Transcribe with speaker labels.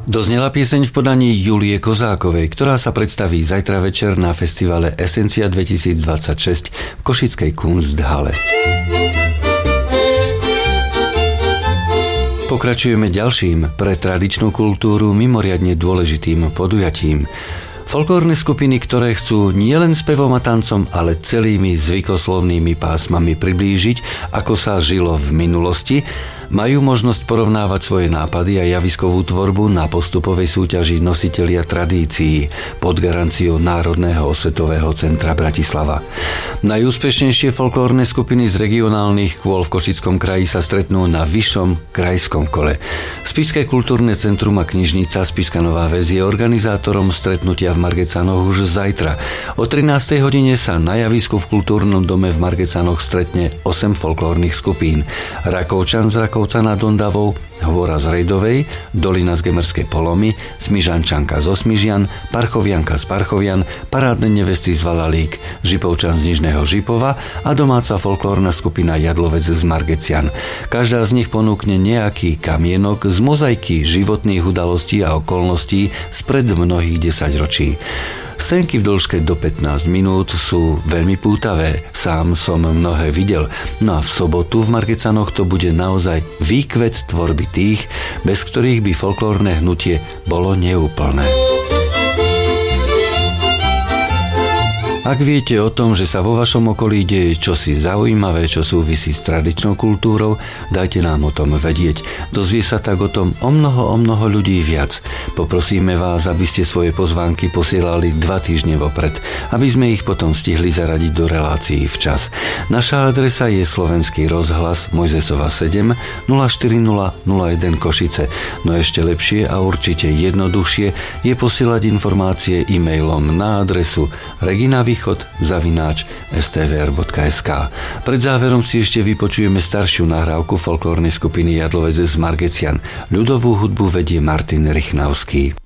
Speaker 1: Doznela pieseň v podaní Julie Kozákovej, ktorá sa predstaví zajtra večer na festivale Esencia 2026 v košickej Kunsthalle. Pokračujeme ďalším pre tradičnú kultúru mimoriadne dôležitým podujatím. Folklórne skupiny, ktoré chcú nielen spevom a tancom, ale celými zvykoslovnými pásmami priblížiť, ako sa žilo v minulosti, majú možnosť porovnávať svoje nápady a javiskovú tvorbu na postupovej súťaži Nositelia tradícií pod garanciou Národného osvetového centra Bratislava. Najúspešnejšie folklórne skupiny z regionálnych kôl v Košickom kraji sa stretnú na vyššom krajskom kole. Spišské kultúrne centrum a knižnica Spišská Nová Ves je organizátorom stretnutia v Margecanoch už zajtra. O 13. hodine sa na javisku v kultúrnom dome v Margecanoch stretne 8 folklórnych skupín. Rakovčan z Rakovca nad Ondavou, Hvora z Rejdovej, Dolina z Gemerskej Polomy, Smižančanka zo Smižian, Parchovianka z Parchovian, Parádne nevesty z Valalík, Žipovčan z Nižného Žipova a domáca folklórna skupina Jadlovec z Margecian. Každá z nich ponúkne nejaký kamienok z mozaiky životných udalostí a okolností spred mnohých desaťročí. Scénky v dĺžke do 15 minút sú veľmi pútavé, sám som mnohé videl, no a v sobotu v Margecanoch to bude naozaj výkvet tvorby tých, bez ktorých by folklórne hnutie bolo neúplné. Ak viete o tom, že sa vo vašom okolí deje čosi zaujímavé, čo súvisí s tradičnou kultúrou, dajte nám o tom vedieť. Dozvie sa tak o tom o mnoho ľudí viac. Poprosíme vás, aby ste svoje pozvánky posielali 2 týždne vopred, aby sme ich potom stihli zaradiť do relácií včas. Naša adresa je Slovenský rozhlas Mojzesova 7 040 01 Košice. No ešte lepšie a určite jednoduchšie je posielať informácie e-mailom na adresu reginavýchod@stvr.sk. Pred záverom si ešte vypočujeme staršiu nahrávku folklórnej skupiny Jadlovec z Margecian. Ľudovú hudbu vedie Martin Rychnavský.